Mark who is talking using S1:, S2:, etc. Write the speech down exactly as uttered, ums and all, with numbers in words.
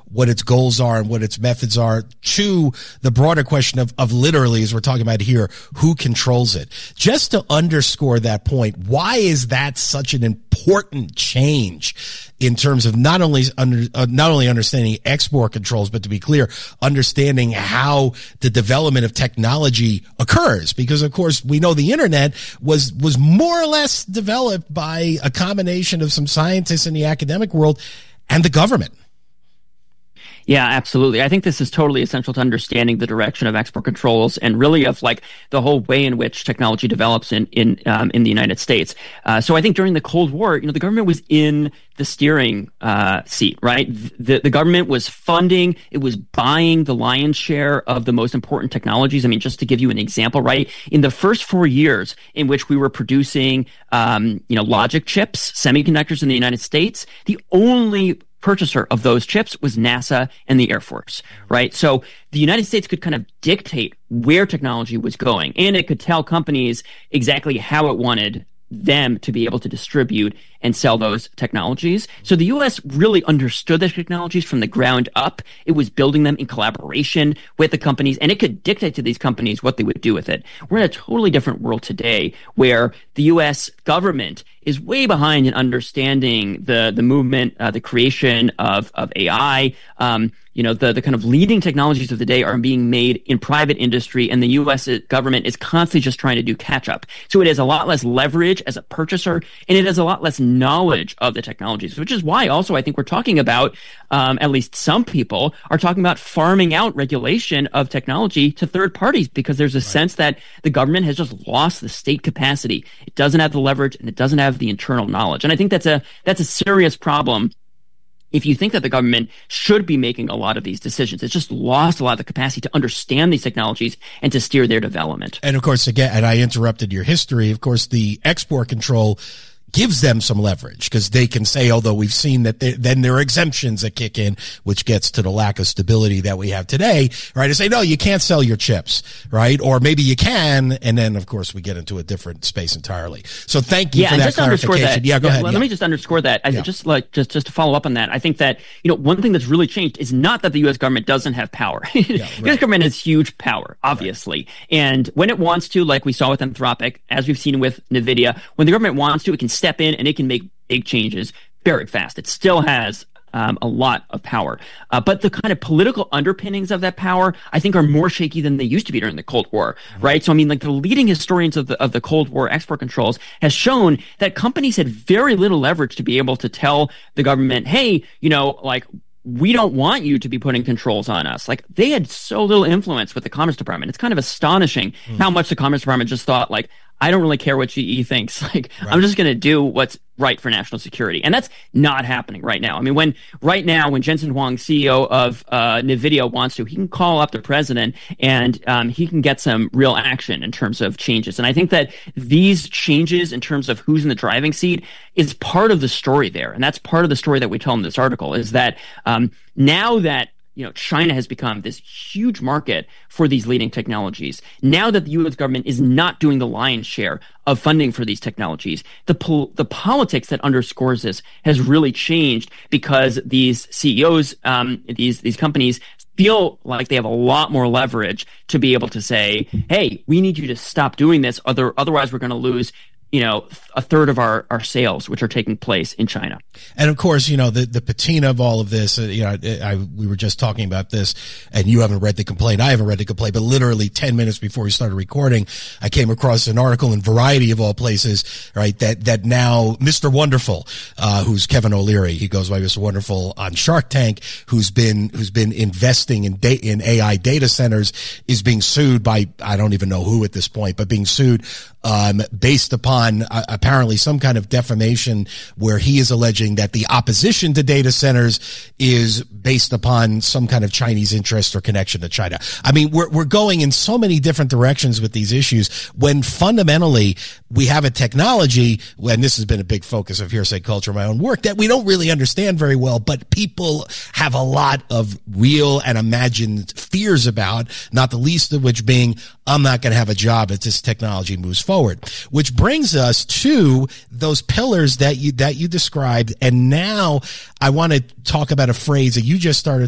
S1: what its goals are and what its methods are, to the broader question of, of literally, as we're talking about here, who controls it. Just to underscore that point, why is that such an important change in terms of not only under, uh, not only understanding export controls, but to be clear, understanding how the development of technology occurs? Because of course we know the internet was was more or less developed by a combination of some scientists in the academic world and the government.
S2: Yeah, absolutely. I think this is totally essential to understanding the direction of export controls and really of like the whole way in which technology develops in in um, in the United States. Uh, so I think during the Cold War, you know, the government was in the steering uh, seat, right? The the government was funding, it was buying the lion's share of the most important technologies. I mean, just to give you an example, right? In the first four years in which we were producing, um, you know, logic chips, semiconductors in the United States, the only purchaser of those chips was NASA and the Air Force, right? So the United States could kind of dictate where technology was going, and it could tell companies exactly how it wanted them to be able to distribute and sell those technologies. So the U S really understood the technologies from the ground up. It was building them in collaboration with the companies, and it could dictate to these companies what they would do with it. We're in a totally different world today where the U S government is way behind in understanding the the movement, uh, the creation of of A I. Um, you know, the the kind of leading technologies of the day are being made in private industry, and the U S government is constantly just trying to do catch up. So it has a lot less leverage as a purchaser, and it has a lot less knowledge of the technologies, which is why also I think we're talking about, um, at least some people are talking about farming out regulation of technology to third parties, because there's a right. sense that the government has just lost the state capacity. It doesn't have the leverage, and it doesn't have the internal knowledge. And I think that's a that's a serious problem if you think that the government should be making a lot of these decisions. It's just lost a lot of the capacity to understand these technologies and to steer their development.
S1: And of course, again, and I interrupted your history, of course, the export control gives them some leverage, because they can say, although we've seen that they, then there are exemptions that kick in, which gets to the lack of stability that we have today, right? To say, no, you can't sell your chips, right? Or maybe you can. And then, of course, we get into a different space entirely. So thank you
S2: yeah,
S1: for
S2: and
S1: that
S2: just
S1: clarification.
S2: That,
S1: yeah, go
S2: yeah,
S1: ahead.
S2: Let
S1: yeah.
S2: me just underscore that. I
S1: yeah.
S2: just like, just, just to follow up on that. I think that, you know, one thing that's really changed is not that the U S government doesn't have power. Yeah, right. The U S government has huge power, obviously. Right. And when it wants to, like we saw with Anthropic, as we've seen with NVIDIA, when the government wants to, it can step in and it can make big changes very fast. It still has um, a lot of power. Uh, but the kind of political underpinnings of that power, I think, are more shaky than they used to be during the Cold War, mm-hmm. right? So, I mean, like the leading historians of the of the Cold War export controls has shown that companies had very little leverage to be able to tell the government, hey, you know, like, we don't want you to be putting controls on us. Like, they had so little influence with the Commerce Department. It's kind of astonishing mm-hmm. how much the Commerce Department just thought, like, I don't really care what G E thinks. Like, right. I'm just going to do what's right for national security. And that's not happening right now. I mean, when right now, when Jensen Huang, C E O of uh, NVIDIA, wants to, he can call up the president and um, he can get some real action in terms of changes. And I think that these changes in terms of who's in the driving seat is part of the story there. And that's part of the story that we tell in this article, is that um, now that you know, China has become this huge market for these leading technologies. Now that the U S government is not doing the lion's share of funding for these technologies, the pol- the politics that underscores this has really changed, because these C E Os, um, these these companies feel like they have a lot more leverage to be able to say, hey, we need you to stop doing this, other otherwise we're going to lose, you know, a third of our, our sales, which are taking place in China.
S1: And of course, you know, the, the patina of all of this, uh, you know, I, I, we were just talking about this, and you haven't read the complaint. I haven't read the complaint, but literally ten minutes before we started recording, I came across an article in Variety of all places, right, that, that now Mister Wonderful, uh, who's Kevin O'Leary, he goes by Mister Wonderful on Shark Tank, who's been, who's been investing in da- in A I data centers, is being sued by, I don't even know who at this point, but being sued, um, based upon on uh, apparently some kind of defamation, where he is alleging that the opposition to data centers is based upon some kind of Chinese interest or connection to China. I mean, we're we're going in so many different directions with these issues, when fundamentally we have a technology, and this has been a big focus of Hearsay Culture in my own work, that we don't really understand very well, but people have a lot of real and imagined fears about, not the least of which being, I'm not going to have a job as this technology moves forward, which brings us to those pillars that you that you described. And now I want to talk about a phrase that you just started